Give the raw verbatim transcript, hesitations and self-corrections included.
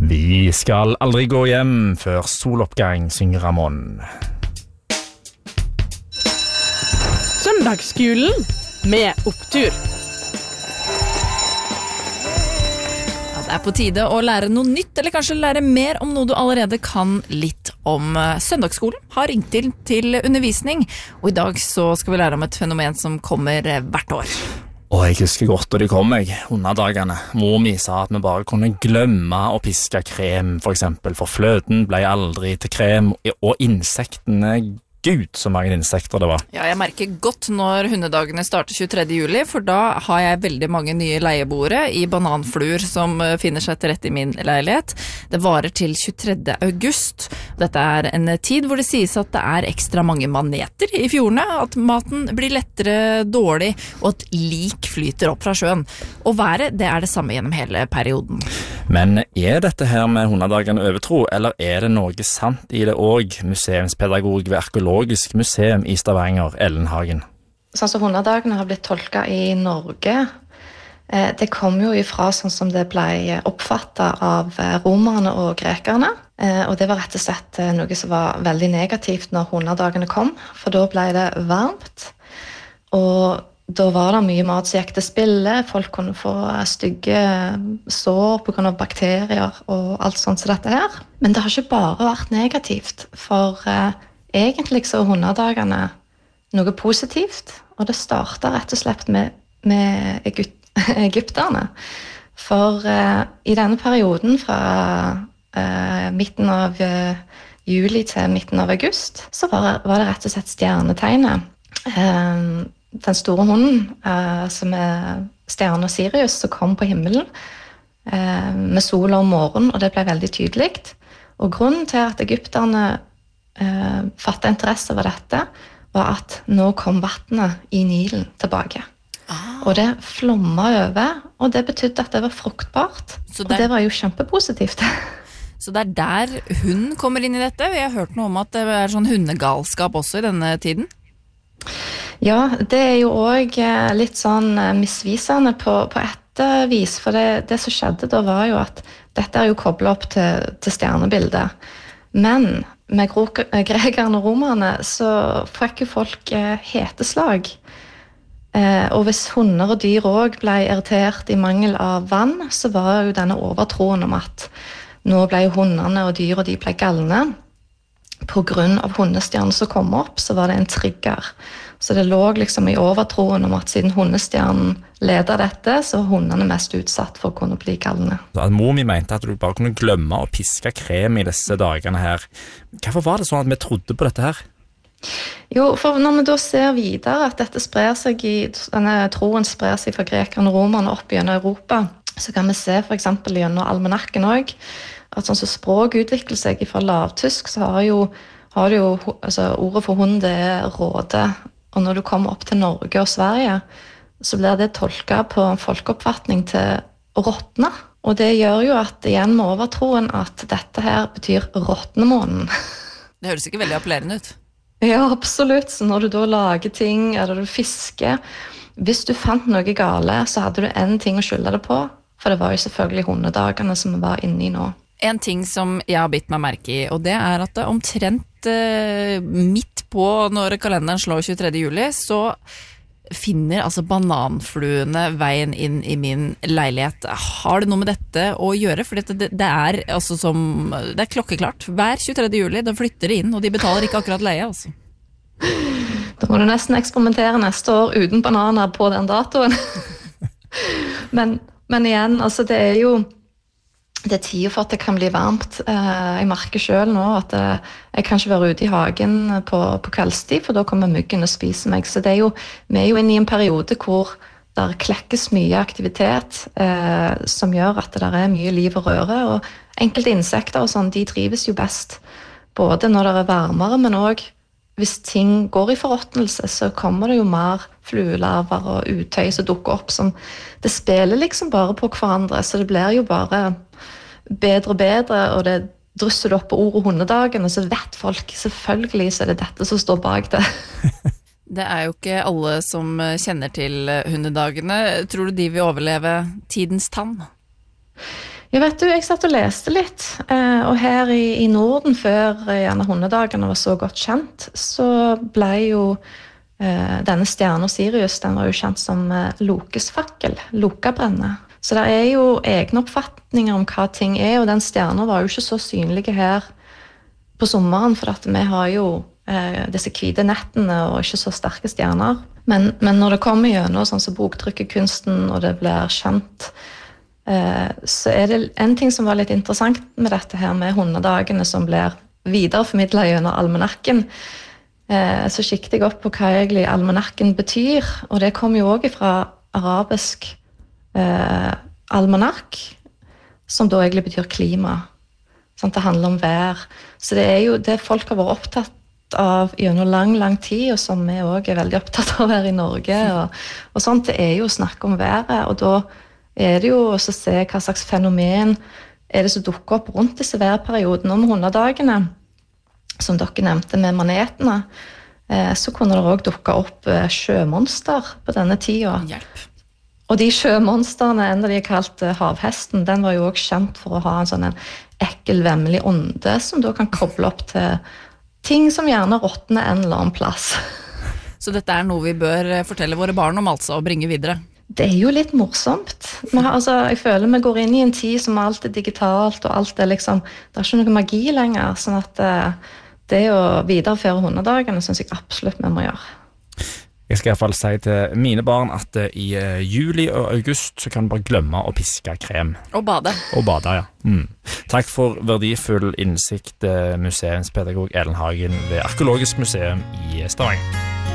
Vi skal aldri gå hjem før soloppgang, synger Ramon. Søndagsskolen med opptur. Ja, det er på tide å lære noe nytt, eller kanskje lære mer om noe du allerede kan litt om. Søndagsskolen har ringt til til undervisning, og i dag så skal vi lære om et fenomen som kommer hvert år. Og jeg husker godt da de kom meg, hundedagene. Mor mi sa at vi bare kunne glemme å piske krem, for eksempel, for fløten ble aldri til krem, og insektene, Gud, så mange insekter det var. Ja, jeg merker godt når hundedagene starter tjuetredje juli, for da har jeg veldig mange nye leieboere i bananfluer som finner seg til rette i min leilighet. Det varer til tjuetredje august. Dette er en tid hvor det sies at det er ekstra mange maneter i fjordene, at maten blir lettere dårlig, og at lik flyter opp fra sjøen. Og været, det er det samme gjennom hele perioden. Men er dette her med hundedagene overtro, eller er det noe sant i det også? Museumspedagog ved Arkeologisk museum i Stavanger, Ellen Hagen. Sånn som hundedagene har blitt tolket i Norge, det kom jo ifra sånn som det ble oppfattet av romerne og grekerne. Og det var rett og slett noe som var veldig negativt når hundedagene kom, for da ble det varmt, og da var det mye mat som gikk til spille, folk kunne få stygge sår på grunn av bakterier og alt sånt som dette her. Men det har ikke bare vært negativt, for eh, egentlig så er hundedagene noe positivt, og det startet rett og slett med, med Egypt, egypterne. For eh, i denne perioden fra eh, midten av eh, juli til midten av august, så var, var det rett og slett stjernetegnet. Eh, Den store hunden, eh, som er stjernen Sirius, som kom på himmelen eh, med sola om morgenen, og det ble veldig tydelig. Og grunnen til at egypterne eh, fattet interesse over dette, var at nå kom vattnet i Nilen tilbake. Ah. Og det flommet over, og det betydde at det var fruktbart. Det... Og det var jo kjempepositivt. Så det er der hund kommer inn i dette. Vi har hørt noe om at det er sånn hundegalskap også i denne tiden. Ja, det er jo også litt sånn misvisende på, på et vis, for det, det som skjedde da var jo at dette er jo koblet opp til, til stjernebildet. Men med grekerne og romerne så fikk jo folk eh, heteslag. Eh, og hvis hunder og dyr også ble irritert i mangel av vann, så var jo denne overtroen om at nå ble jo hundene og dyr og de ble galne. På grunn av hundestjernen som kom opp, så var det en trigger. Så det lå liksom i overtroen om at siden hundestjernen leder dette, så var hundene mest utsatt for å kunne bli galne. Mor mi mente at du bare kunne glemme å piske krem i disse dagene her. Hvorfor var det sånn at vi trodde på dette her? Jo, for når vi da ser videre at dette sprer seg i, denne troen sprer seg fra grekerne og romerne opp gjennom Europa, så kan vi se for eksempel gjennom almanakken også, at sånn som språk utvikler seg fra lavtysk, så har jo, har jo altså, ordet for hund det er råde. Og når du kommer opp til Norge og Sverige, så blir det tolket på en folkeoppfatning til å råtne. Og det gjør jo at igjen med overtroen at dette her betyr råtnemånen. Det høres ikke veldig appellerende ut. Ja, absolutt. Så når du da lager ting, eller du fisker, hvis du fant noe gale, så hadde du en ting å skylde det på. For det var jo selvfølgelig hundedagene som vi var inne i nå. En ting som jeg har bitt meg merke i, og det er at det omtrent eh, midt på når kalenderen slår tjuetredje juli, så finner altså bananfluene veien inn i min leilighet. Har det noe med dette å gjøre? For det, det er altså som, det er klokkeklart. Hver tjuetredje juli, da flytter de inn, og de betaler ikke akkurat leie, altså. Da må du nesten eksperimentere neste år uten bananer på den datoen. men, men igjen, altså det er jo det er tid for at det kan bli varmt. Jeg merker selv nå at jeg kan ikke være ute i hagen på, på kveldstid, for da kommer myggen og spiser meg. Så det er jo, vi er jo inne i en periode hvor der klekkes mye aktivitet, eh, som gjør at det er mye liv og røre, og enkelte insekter og sånn, de trives jo best, både når det er varmere, men også hvis ting går i forråtnelse, så kommer det jo mer fluelarver og uttøy som dukker opp, som det spiller liksom bare på hverandre, så det blir jo bare bedre og bedre, og det drysser det opp på ord og hundedagen, og så vet folk, selvfølgelig så er det dette som står bak det. Det er jo ikke alle som kjenner til hundedagene. Tror du de vil overleve tidens tann? Jeg vet du, jeg satt og leste litt, og her i, i Norden, før gjerne hundedagene var så godt kjent, så ble jo eh, denne stjernen Sirius, den var jo kjent som Lokes fakkel, Lokabrenne. Så det er jo egne oppfatninger om hva ting er, og den stjernen var jo ikke så synlige her på sommeren, for at vi har jo eh, disse hvite nettene og ikke så sterke stjerner. Men, men når det kommer gjennom sånn som boktrykkekunsten, og det blir kjent, så er det en ting som var litt interessant med dette her med hundedagene som blir videreformidlet gjennom almanakken. Så kikket jeg opp på hva egentlig almanakken betyr, og det kommer jo også fra arabisk eh, almanakk, som da egentlig betyr klima. Sånn, det handler om vær. Så det er jo det folk har vært opptatt av gjennom lang, lang tid, og som vi også er veldig opptatt av her i Norge. Og, og sånt, det er jo snakk om været, og da er det jo også å se hva slags fenomen er det som dukker opp rundt disse værperiodene om hundedagene. Som dere nevnte med manetene, så kunne det også dukke opp sjømonster på denne tida. Hjelp. Og de sjømonsterne, en av de er kalt havhesten, den var jo også kjent for å ha en sånn en ekkel, vemmelig ånde, som da kan koble opp til ting som gjerne råtner en eller annen plass. Så dette er noe vi bør fortelle våre barn om, altså, og bringe videre? Det er jo litt morsomt. Vi har, altså, jeg føler vi går inn i en tid som alt er digitalt, og alt er liksom, det er ikke noe magi lenger, sånn at det å videreføre hundedagene synes jeg absolutt vi må gjøre. Jeg skal i hvert fall si til mine barn at i juli og august så kan du bare glemme å piske krem. Og bade. Og bade, ja. Mm. Takk for verdifull innsikt, museumspedagog Ellen Hagen ved Arkeologisk museum i Stavanger.